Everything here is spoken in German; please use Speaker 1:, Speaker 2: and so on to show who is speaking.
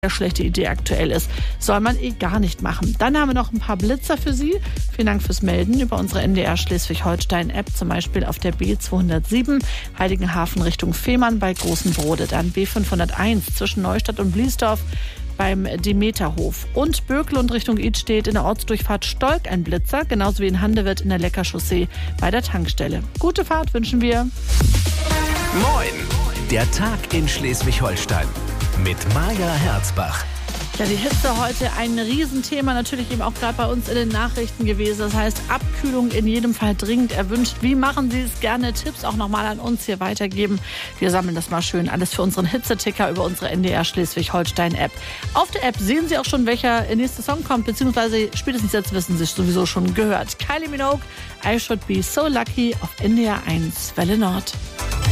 Speaker 1: schlechte Idee aktuell ist. Soll man gar nicht machen. Dann haben wir noch ein paar Blitzer für Sie. Vielen Dank fürs Melden über unsere NDR Schleswig-Holstein-App, zum Beispiel auf der B207 Heiligenhafen Richtung Fehmarn bei Großen Brode. Dann B501 zwischen Neustadt und Bliesdorf beim Demeterhof. Und Bökelund Richtung Idstedt in der Ortsdurchfahrt Stolk ein Blitzer, genauso wie in Handewitt in der Leckerchaussee bei der Tankstelle. Gute Fahrt wünschen wir.
Speaker 2: Moin, der Tag in Schleswig-Holstein mit Maja Herzbach.
Speaker 1: Ja, die Hitze heute ein Riesenthema, natürlich eben auch gerade bei uns in den Nachrichten gewesen. Das heißt, Abkühlung in jedem Fall dringend erwünscht. Wie machen Sie es? Gerne Tipps auch nochmal an uns hier weitergeben. Wir sammeln das mal schön alles für unseren Hitzeticker über unsere NDR Schleswig-Holstein-App. Auf der App sehen Sie auch schon, welcher nächste Song kommt, beziehungsweise spätestens jetzt wissen Sie es sowieso schon gehört. Kylie Minogue, I Should Be So Lucky auf NDR 1 Welle Nord.